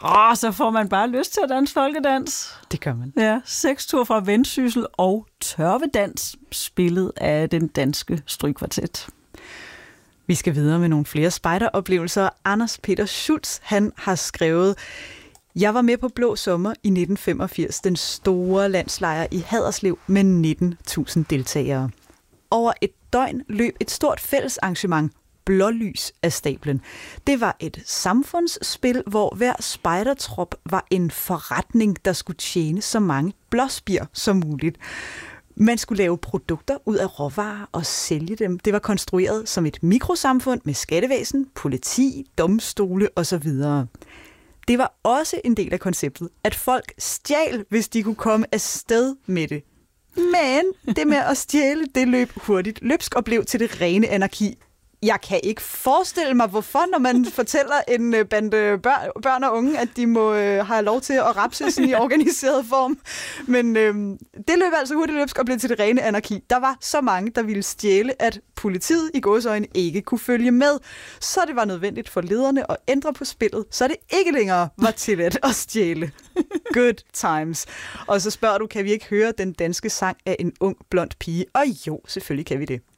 Så får man bare lyst til at danse folkedans. Det gør man. Ja, sextur fra Vendsyssel og tørvedans, spillet af den danske strygkvartet. Vi skal videre med nogle flere spejderoplevelser. Anders Peter Schultz, han har skrevet: Jeg var med på Blå Sommer i 1985, den store landslejr i Haderslev med 19.000 deltagere. Over et døgn løb et stort fællesarrangement, Blålys, af stablen. Det var et samfundsspil, hvor hver spejdertrop var en forretning, der skulle tjene så mange blåspir som muligt. Man skulle lave produkter ud af råvarer og sælge dem. Det var konstrueret som et mikrosamfund med skattevæsen, politi, domstole osv. Det var også en del af konceptet, at folk stjal, hvis de kunne komme afsted med det. Men det med at stjæle, det løb hurtigt løbsk og blev til det rene anarki. Jeg kan ikke forestille mig, hvorfor, når man fortæller en bande børn og unge, at de må have lov til at rapse sådan i organiseret form. Men det løb altså hurtigt løbsk og blev til det rene anarki. Der var så mange, der ville stjæle, at politiet i gåseøjne ikke kunne følge med. Så det var nødvendigt for lederne at ændre på spillet, så det ikke længere var tilladt at stjæle. Good times. Og så spørger du, kan vi ikke høre den danske sang af en ung blond pige? Og jo, selvfølgelig kan vi det.